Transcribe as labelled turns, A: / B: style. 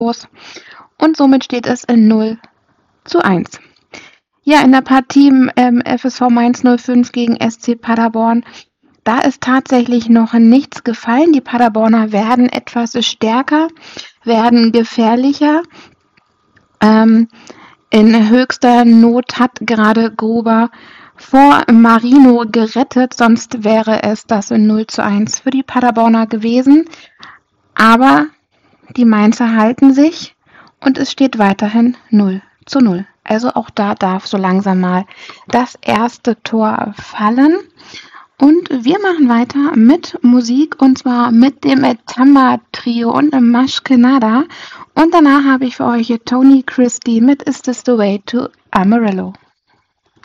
A: groß. Und somit steht es in 0:1. Ja, in der Partie FSV Mainz 05 gegen SC Paderborn, da ist tatsächlich noch nichts gefallen. Die Paderborner werden etwas stärker, werden gefährlicher. In höchster Not hat gerade Gruber vor Marino gerettet, sonst wäre es das 0:1 für die Paderborner gewesen. Aber die Mainzer halten sich und es steht weiterhin 0:0. Also auch da darf so langsam mal das erste Tor fallen. Und wir machen weiter mit Musik, und zwar mit dem Tamba-Trio und Mashkenada. Und danach habe ich für euch Tony Christie mit Is This the Way to Amarillo.